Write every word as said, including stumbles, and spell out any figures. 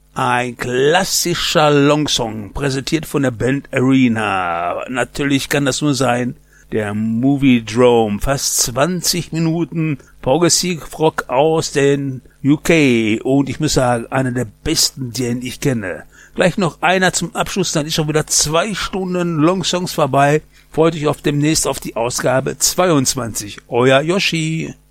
Ein klassischer Longsong, präsentiert von der Band Arena. Natürlich kann das nur sein der Moviedrome. Fast zwanzig Minuten Progressive Rock aus den U K. Und ich muss sagen, einer der besten, den ich kenne. Gleich noch einer zum Abschluss, dann ist schon wieder zwei Stunden Longsongs vorbei. Freut euch auf demnächst auf die Ausgabe zweiundzwanzig. Euer Yoshi.